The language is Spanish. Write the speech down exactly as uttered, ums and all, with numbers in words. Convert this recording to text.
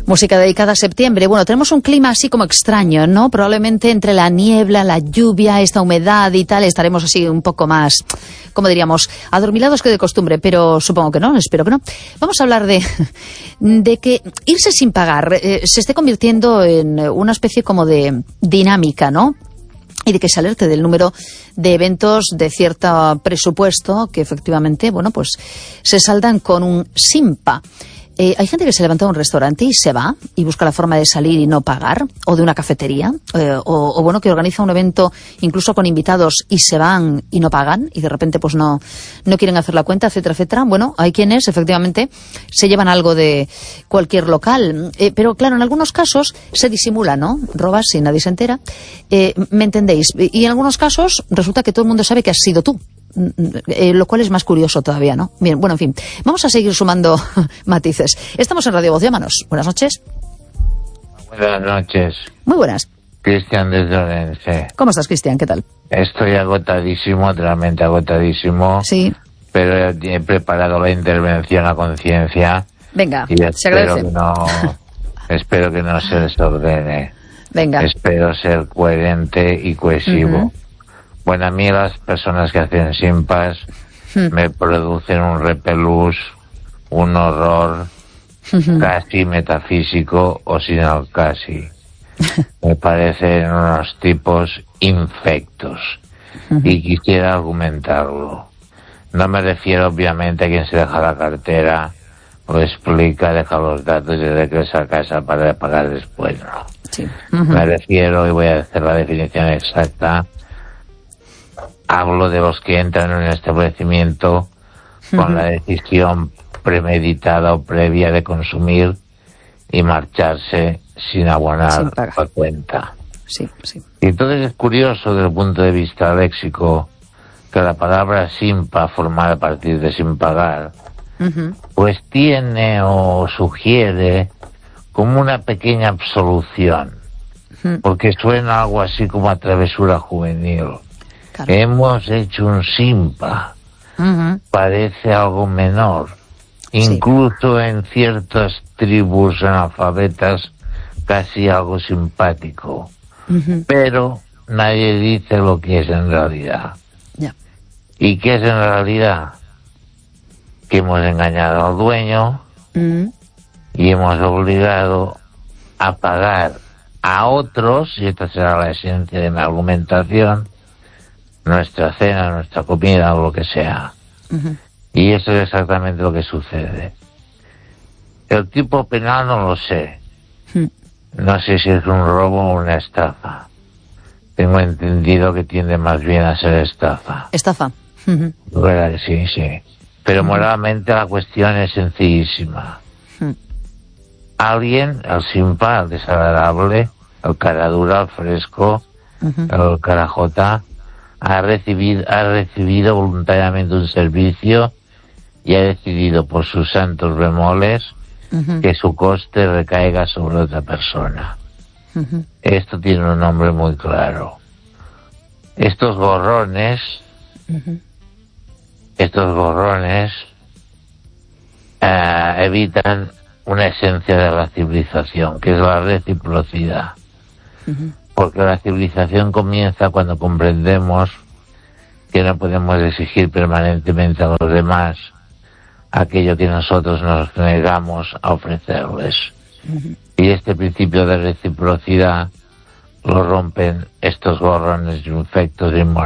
Música dedicada a septiembre. Bueno, tenemos un clima así como extraño, ¿no? Probablemente entre la niebla, la lluvia, esta humedad y tal, estaremos así un poco más, como diríamos, adormilados que de costumbre, pero supongo que no, espero que no. Vamos a hablar de, de que irse sin pagar eh, se esté convirtiendo en una especie como de dinámica, ¿no? Y de que se alerte del número de eventos de cierto presupuesto que efectivamente, bueno, pues se saldan con un simpa. Eh, hay gente que se levanta de un restaurante y se va y busca la forma de salir y no pagar, o de una cafetería, eh, o, o bueno, que organiza un evento incluso con invitados y se van y no pagan y de repente pues no, no quieren hacer la cuenta, etcétera, etcétera. Bueno, hay quienes efectivamente se llevan algo de cualquier local, eh, pero claro, en algunos casos se disimula, ¿no? Robas y nadie se entera, eh, ¿me entendéis? Y en algunos casos resulta que todo el mundo sabe que has sido tú. Eh, lo cual es más curioso todavía, ¿no? Bien, bueno, en fin, vamos a seguir sumando matices. Estamos en Radio Voz, llámanos. Buenas noches. Buenas noches. Muy buenas. Cristian desde Orense. ¿Cómo estás, Cristian? ¿Qué tal? Estoy agotadísimo, realmente agotadísimo. Sí. Pero he preparado la intervención a conciencia. Venga, y se agradece. Que no, espero que no se desordene. Venga. Espero ser coherente y cohesivo. Uh-huh. Bueno, a mí las personas que hacen simpas uh-huh. me producen un repelús, un horror uh-huh. casi metafísico o sin el casi. Me parecen unos tipos infectos uh-huh. y quisiera argumentarlo. No me refiero obviamente a quien se deja la cartera, lo explica, deja los datos y regresa a casa para pagar después, no. Sí. Uh-huh. Me refiero, y voy a hacer la definición exacta, hablo de los que entran en un establecimiento uh-huh. con la decisión premeditada o previa de consumir y marcharse sin abonar la cuenta. Sí, sí. Y entonces es curioso desde el punto de vista léxico que la palabra simpa, formada a partir de sin pagar, uh-huh. pues tiene o sugiere como una pequeña absolución, uh-huh. porque suena algo así como a travesura juvenil. Claro. Hemos hecho un simpa, uh-huh. parece algo menor, incluso sí. en ciertas tribus analfabetas casi algo simpático, uh-huh. pero nadie dice lo que es en realidad. Yeah. ¿Y qué es en realidad? Que hemos engañado al dueño uh-huh. y hemos obligado a pagar a otros, y esta será la esencia de mi argumentación, nuestra cena, nuestra comida o lo que sea. Uh-huh. Y eso es exactamente lo que sucede. El tipo penal no lo sé. Uh-huh. No sé si es un robo o una estafa. Tengo entendido que tiende más bien a ser estafa. Estafa. Uh-huh. ¿Verdad? Sí, sí. Pero uh-huh. moralmente la cuestión es sencillísima. Uh-huh. Alguien, el simpa, el desagradable, el cara dura, el fresco, uh-huh. el carajota, ha recibido, ha recibido voluntariamente un servicio y ha decidido por sus santos bemoles uh-huh. que su coste recaiga sobre otra persona. Uh-huh. Esto tiene un nombre muy claro. Estos gorrones, uh-huh. estos gorrones uh, evitan una esencia de la civilización, que es la reciprocidad. Uh-huh. Porque la civilización comienza cuando comprendemos que no podemos exigir permanentemente a los demás aquello que nosotros nos negamos a ofrecerles. Uh-huh. Y este principio de reciprocidad lo rompen estos gorrones infectos inmorales.